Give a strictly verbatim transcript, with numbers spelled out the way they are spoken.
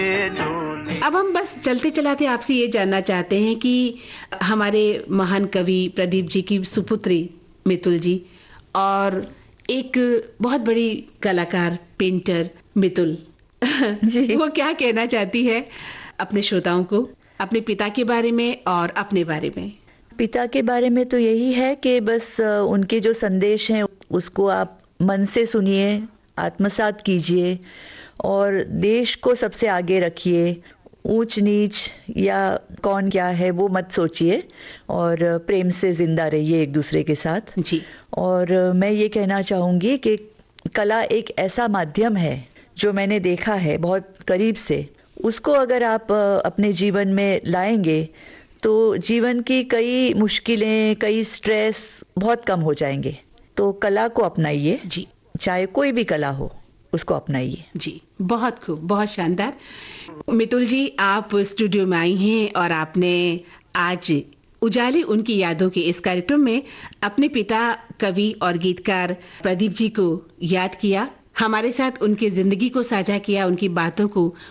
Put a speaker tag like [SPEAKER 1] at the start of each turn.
[SPEAKER 1] अब हम बस चलते चलाते आपसे ये जानना चाहते हैं कि हमारे महान कवि प्रदीप जी की सुपुत्री मितुल जी और एक बहुत बड़ी कलाकार पेंटर मितुल जी वो क्या कहना चाहती है अपने श्रोताओं को अपने पिता के बारे में और अपने बारे में।
[SPEAKER 2] पिता के बारे में तो यही है कि बस उनके जो संदेश हैं उसको आप मन से सुनिए, आत्मसात कीजिए और देश को सबसे आगे रखिए। ऊंच नीच या कौन क्या है वो मत सोचिए और प्रेम से जिंदा रहिए एक दूसरे के साथ
[SPEAKER 1] जी।
[SPEAKER 2] और मैं ये कहना चाहूँगी कि कला एक ऐसा माध्यम है जो मैंने देखा है बहुत करीब से, उसको अगर आप अपने जीवन में लाएंगे तो जीवन की कई मुश्किलें, कई स्ट्रेस बहुत कम हो जाएंगे। तो कला को अपनाइए
[SPEAKER 1] जी,
[SPEAKER 2] चाहे कोई भी कला हो उसको अपनाइए
[SPEAKER 1] जी। बहुत खूब, बहुत शानदार। मितुल जी, आप स्टूडियो में आई हैं और आपने आज उजाले उनकी यादों के इस कार्यक्रम में अपने पिता कवि और गीतकार प्रदीप जी को याद किया, हमारे साथ उनकी जिंदगी को साझा किया, उनकी बातों को